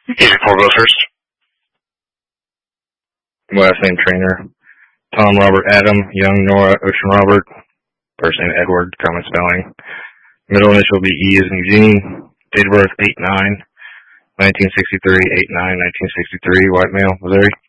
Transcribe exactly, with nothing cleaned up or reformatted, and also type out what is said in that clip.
Paul goes first. Last name Trainer. Tom Robert Adam, Young Nora Ocean Robert. First name Edward, common spelling. Middle initial will be E as in Eugene. Date of birth eight nine nineteen sixty-three, eight nine nineteen sixty-three, white male, Missouri.